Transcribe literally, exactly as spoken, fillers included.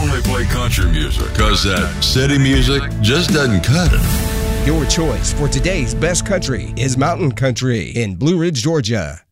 only play country music, because that city music just doesn't cut it. Your choice for today's best country is Mountain Country in Blue Ridge, Georgia.